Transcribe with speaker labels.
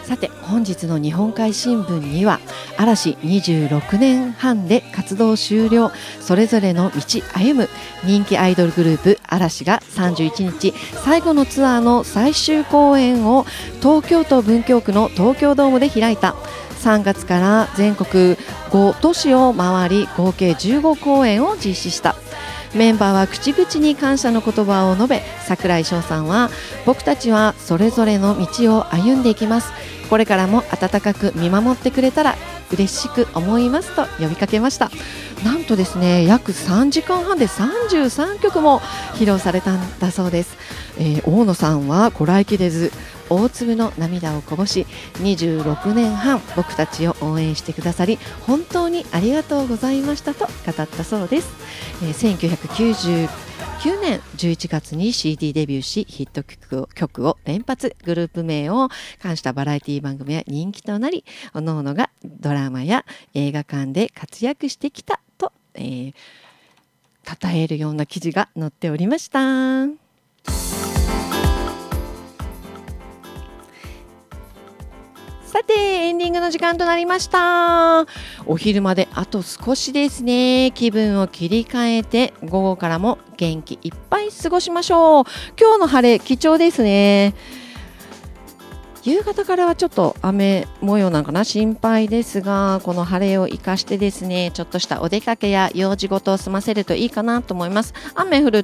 Speaker 1: さて本日の日本海新聞には嵐26年半で活動終了、それぞれの道歩む人気アイドルグループ嵐が31日最後のツアーの最終公演を東京都文京区の東京ドームで開いた。3月から全国5都市を回り合計15公演を実施した。メンバーは口々に感謝の言葉を述べ、櫻井翔さんは僕たちはそれぞれの道を歩んでいきます、これからも温かく見守ってくれたら嬉しく思いますと呼びかけました。なんとですね、約3時間半で33曲も披露されたんだそうです。大野さんはこらえきれず大粒の涙をこぼし、26年半僕たちを応援してくださり本当にありがとうございましたと語ったそうです。1999年11月に CD デビューしヒット曲を連発、グループ名を冠したバラエティ番組や人気となり、各々がドラマや映画館で活躍してきたと、称えるような記事が載っておりました。さてエンディングの時間となりました。お昼まであと少しですね。気分を切り替えて午後からも元気いっぱい過ごしましょう。今日の晴れ貴重ですね。夕方からはちょっと雨模様なのかな、心配ですが、この晴れを生かしてですね、ちょっとしたお出かけや用事事を済ませるといいかなと思います。雨降る